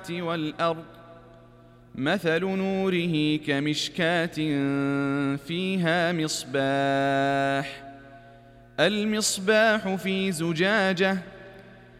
والأرض مثل نوره كمشكاة فيها مصباح المصباح في زجاجة